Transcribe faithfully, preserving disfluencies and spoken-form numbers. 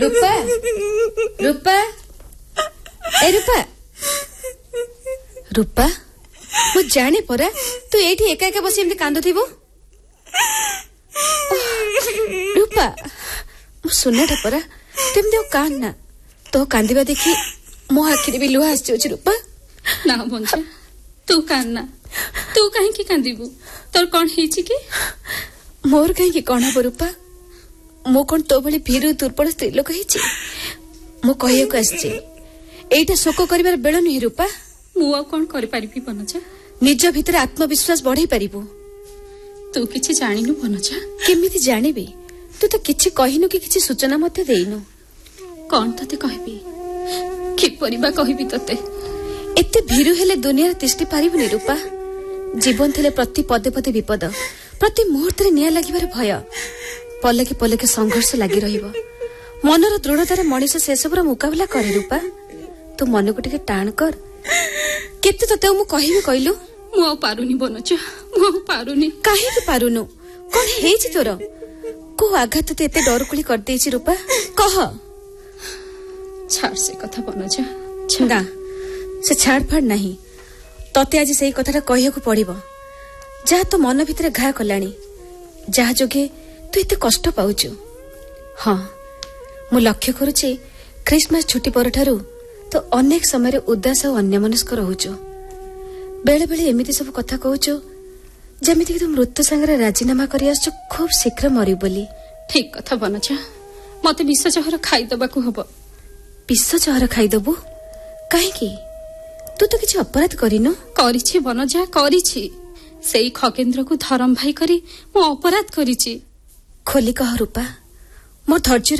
रूपा रूपा ए रूपा रूपा मु जाने परा तू एठी एका एका बसी एमती कांदुथिबो। रूपा मु सुनाटा परा तेमती कान ना तो कांदिबा देखी मो आखिरे भी लुहा आसी रूपा। ना बंचा तू कान्ना तू कहीं कांदिबू तोर कौन हेची कि मोर कहीं कौन हम रूपा मो कौन तो भली भीरु दुर्बल स्त्री लोक हेची मो कहिया को आसी एटा शोक करिवार बेल नहीं रूपा। मु आ कौन करि परिबी बनचा निज भीतर आत्मविश्वास बढ़ाई पारिबो। तू किछि जानिनु बनचा केमिति जानिबी तू तो किछि कहिनु कि किछि सूचना मते देइनु। कौन तते कहबी कि परिबा कहबी तते एते भीरु हेले दुनिया तिष्टि पारिबुनी रूपा। जीवन थले प्रति पदे पदे विपद प्रति मुहूर्त निया लागिबार भय पलके पलके संघर्ष लगी रहिबो। मनर दृढ़तार मनीष से सबर मुकाबला करे रूपा। तू मन को टिके टाण कर केते तते मु कहिबी कहलु मु पारुनी बनचा मु पारुनी। काहे के पारुनु कोन हेछि तोर को आघात ते एते डरकुली कर देछि रूपा कह। छाड़ से कथा बनचा ना से छाड़ फाड़ नहीं तते आज सही कथाटा कहिया को पड़िबो। जा तो मन भितर घा कलानी जा जोगे तू एते कष्ट पाउछु। हाँ मु लक्ष्य करूची क्रिसमस छुट्टी परठारु तो अनेक समय उदास और अन्यमनस्क रहुछु। बेले बेले एमिति सब कथा कहूछु जेमिति कि तू मृत्यु संगे राजीनामा करि आछो खूब शीघ्र मरि बोली। ठीक कथा बनचा मते विष जहर खाई दबाकू हबो। विष जहर खाई दबु काहे कि तू तो किछि अपराध करिनु। करिछि बनजा करिछि सेई खगेन्द्र को धरम भाई करी मो अपराध करिछि। खोली कह रूपा मोर धैर्य